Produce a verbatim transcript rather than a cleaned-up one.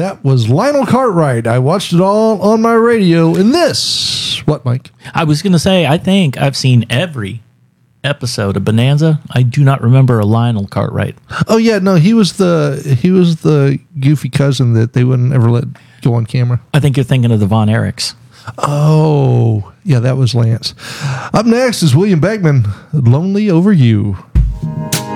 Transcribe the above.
That was Lionel Cartwright. I watched it all on my radio. And this, what, Mike? I was going to say, I think I've seen every episode of Bonanza. I do not remember a Lionel Cartwright. Oh yeah, no, he was the he was the goofy cousin that they wouldn't ever let go on camera. I think you're thinking of the Von Erichs. Oh, yeah, that was Lance. Up next is William Beckman, Lonely Over You.